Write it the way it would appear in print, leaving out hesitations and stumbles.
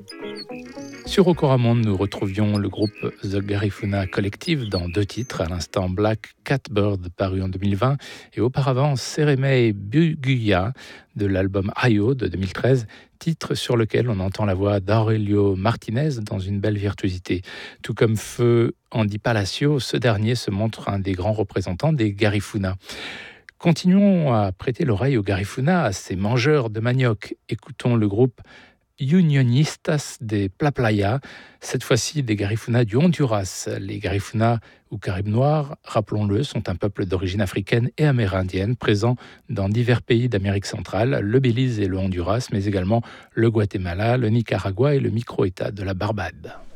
Sur Okoramonde, nous retrouvions le groupe The Garifuna Collective dans 2 titres, à l'instant Black Catbird paru en 2020 et auparavant Sereme Buguya de l'album Ayo de 2013, titre sur lequel on entend la voix d'Aurelio Martinez dans une belle virtuosité. Tout comme Feu Andy Palacio, ce dernier se montre un des grands représentants des Garifuna. Continuons à prêter l'oreille aux Garifuna, à ces mangeurs de manioc. Écoutons le groupe Unionistas de Plaplaya, cette fois-ci des Garifuna du Honduras. Les Garifuna ou Caraïbes noirs, rappelons-le, sont un peuple d'origine africaine et amérindienne présent dans divers pays d'Amérique centrale, le Belize et le Honduras, mais également le Guatemala, le Nicaragua et le micro-État de la Barbade.